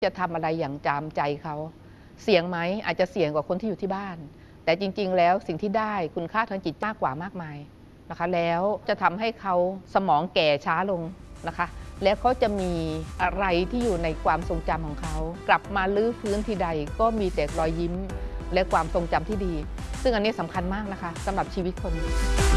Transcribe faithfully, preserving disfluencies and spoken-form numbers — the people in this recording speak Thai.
จะทำอะไรอย่างจามใจเขาเสี่ยงไหมอาจจะเสี่ยงกว่าคนที่อยู่ที่บ้านแต่จริงๆแล้วสิ่งที่ได้คุณค่าทางจิตมากกว่ามากมายนะคะแล้วจะทำให้เขาสมองแก่ช้าลงนะคะแล้วเขาจะมีอะไรที่อยู่ในความทรงจำของเขากลับมาลื้อฟื้นทีใดก็มีแต่รอยยิ้มและความทรงจำที่ดีซึ่งอันนี้สำคัญมากนะคะสำหรับชีวิตคน